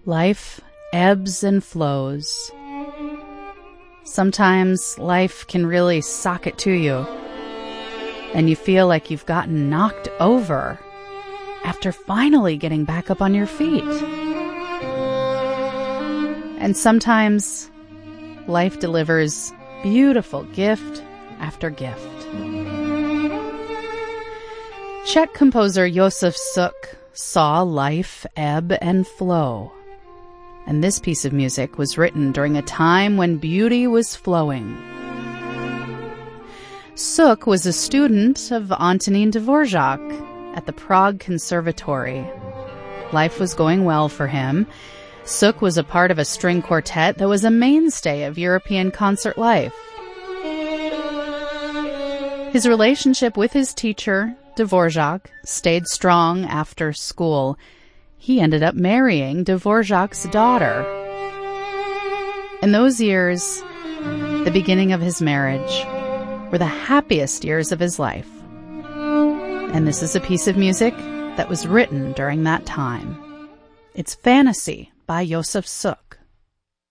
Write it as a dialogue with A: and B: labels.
A: Life ebbs and flows. Sometimes life can really sock it to you, and you feel like you've gotten knocked over after finally getting back up on your feet. And sometimes life delivers beautiful gift after gift. Czech composer Josef Suk saw life ebb and flow. And this piece of music was written during a time when beauty was flowing. Suk was a student of Antonín Dvořák at the Prague Conservatory. Life was going well for him. Suk was a part of a string quartet that was a mainstay of European concert life. His relationship with his teacher, Dvořák, stayed strong after school. He ended up marrying Dvořák's daughter. In those years, the beginning of his marriage, were the happiest years of his life. And this is a piece of music that was written during that time. It's Fantasy by Josef Suk.